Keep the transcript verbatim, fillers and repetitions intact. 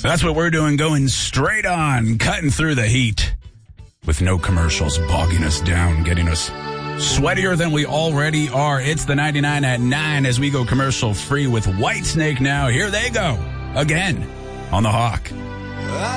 That's what we're doing, going straight on, cutting through the heat with no commercials bogging us down, getting us sweatier than we already are. It's the ninety-nine at nine as we go commercial free with Whitesnake now. Here they go again on the Hawk.